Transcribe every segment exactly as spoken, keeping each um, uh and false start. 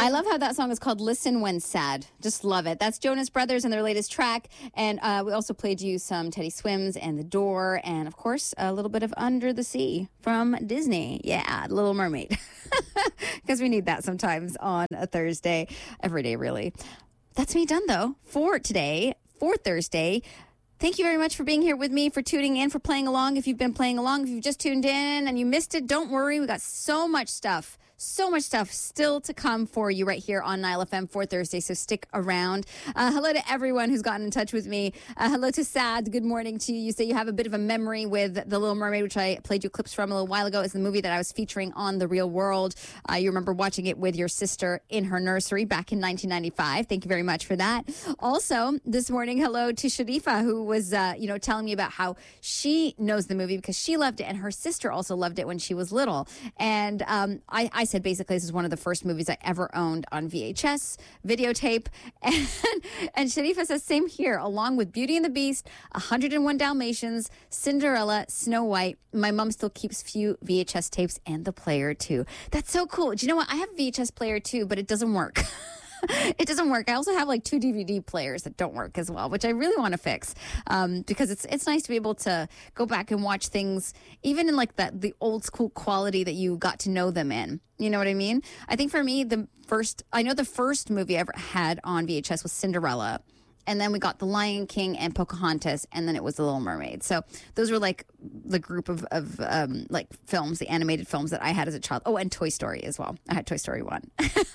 I love how that song is called Listen When Sad. Just love it. That's Jonas Brothers and their latest track. And uh, we also played you some Teddy Swims and The Door. And, of course, a little bit of Under the Sea from Disney. Yeah, Little Mermaid. Because we need that sometimes on a Thursday. Every day, really. That's me done, though, for today, for Thursday. Thank you very much for being here with me, for tuning in, for playing along. If you've been playing along, if you've just tuned in and you missed it, don't worry. We got so much stuff. So much stuff still to come for you right here on Nile F M for Thursday, so stick around. Uh, hello to everyone who's gotten in touch with me. Uh, hello to Sad. Good morning to you. You say you have a bit of a memory with The Little Mermaid, which I played you clips from a little while ago. It's the movie that I was featuring on The Real World. Uh, you remember watching it with your sister in her nursery back in nineteen ninety-five. Thank you very much for that. Also, this morning, hello to Sharifa, who was, uh, you know, telling me about how she knows the movie because she loved it, and her sister also loved it when she was little. And um, I, I said basically this is one of the first movies I ever owned on V H S, videotape. And, and Sharifa says, same here, along with Beauty and the Beast, one hundred and one Dalmatians, Cinderella, Snow White. My mom still keeps few V H S tapes and the player too. That's so cool. Do you know what? I have a V H S player too, but it doesn't work. It doesn't work. I also have like two D V D players that don't work as well, which I really want to fix um, because it's it's nice to be able to go back and watch things even in like that the old school quality that you got to know them in. You know what I mean? I think for me, the first, I know the first movie I ever had on V H S was Cinderella. And then we got The Lion King and Pocahontas, and then it was The Little Mermaid. So those were like the group of, of um, like films, the animated films that I had as a child. Oh, and Toy Story as well. I had Toy Story one.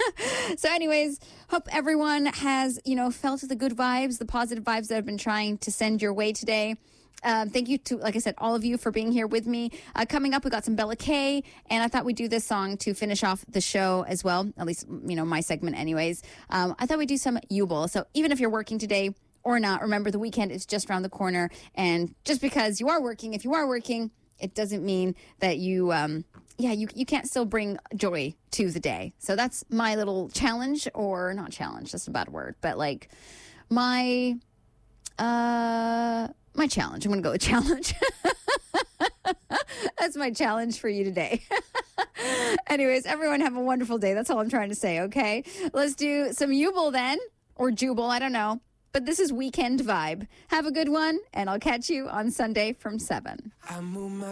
So anyways, hope everyone has, you know, felt the good vibes, the positive vibes that I've been trying to send your way today. Um, thank you to, like I said, all of you for being here with me. Uh, coming up, we got some Bella Kay, and I thought we'd do this song to finish off the show as well, at least, you know, my segment anyways. Um, I thought we'd do some Jubel. So even if you're working today or not, remember the weekend is just around the corner, and just because you are working, if you are working, it doesn't mean that you, um, yeah, you, you can't still bring joy to the day. So that's my little challenge, or not challenge, that's a bad word, but like my, uh... My challenge. I'm going to go with challenge. That's my challenge for you today. Anyways, everyone have a wonderful day. That's all I'm trying to say, okay? Let's do some Jubel then, or Jubel, I don't know. But this is Weekend Vibe. Have a good one, and I'll catch you on Sunday from seven. I move my